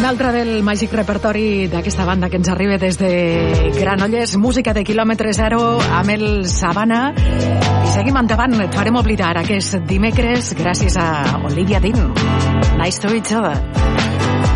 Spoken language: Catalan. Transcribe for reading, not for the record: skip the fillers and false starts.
altre del màgic repertori d'aquesta banda que ens arriba des de Granollers, música de quilòmetre zero amb el Savannah. I seguim endavant, et farem oblidar aquest dimecres gràcies a Olivia Dean. Nice to each other.